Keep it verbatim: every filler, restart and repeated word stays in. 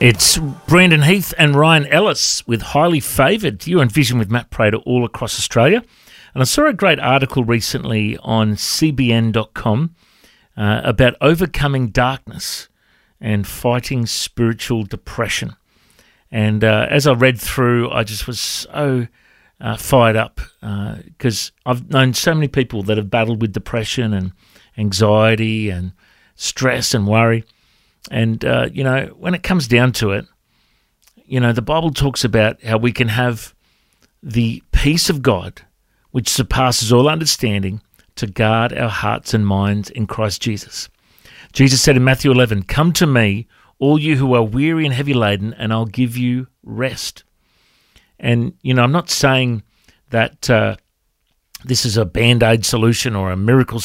It's Brandon Heath and Ryan Ellis with Highly Favoured. You're on Vision with Matt Prater all across Australia. And I saw a great article recently on C B N dot com uh, about overcoming darkness and fighting spiritual depression. And uh, as I read through, I just was so uh, fired up because uh, I've known so many people that have battled with depression and anxiety and stress and worry. And, uh, you know, when it comes down to it, you know, the Bible talks about how we can have the peace of God, which surpasses all understanding, to guard our hearts and minds in Christ Jesus. Jesus said in Matthew eleven, "Come to me, all you who are weary and heavy laden, and I'll give you rest." And, you know, I'm not saying that uh, this is a Band-Aid solution or a miracle